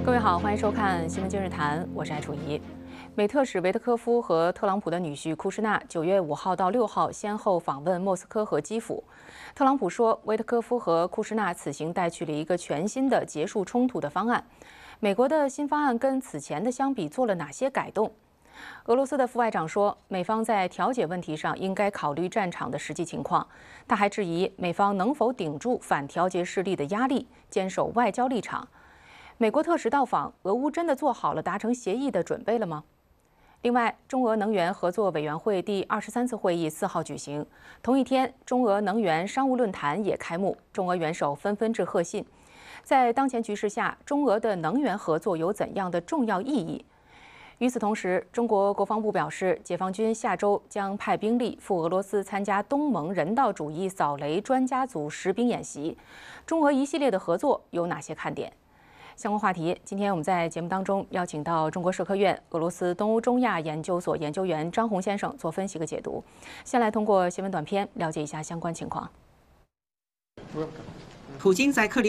各位好，欢迎收看《新闻今日谈》，我是艾楚怡。美特使维特科夫和特朗普的女婿库什纳9月5号到6号先后访问莫斯科和基辅。特朗普说，维特科夫和库什纳此行带去了一个全新的结束冲突的方案。美国的新方案跟此前的相比做了哪些改动？俄罗斯的副外长说，美方在调解问题上应该考虑战场的实际情况。他还质疑美方能否顶住反调节势力的压力，坚守外交立场。美国特使到访，俄乌真的做好了达成协议的准备了吗？另外，中俄能源合作委员会第23次会议4号举行，同一天，中俄能源商务论坛也开幕，中俄元首纷纷致贺信。在当前局势下，中俄的能源合作有怎样的重要意义？与此同时，中国国防部表示，解放军下周将派兵力赴俄罗斯参加东盟人道主义扫雷专家组实兵演习。中俄一系列的合作有哪些看点？相关话题，今天我们在节目当中邀请到中国社科院俄罗斯东欧中亚研究所研究员张红先生做分析和解读。先来通过新闻短片了解一下相关情况。 普京在克里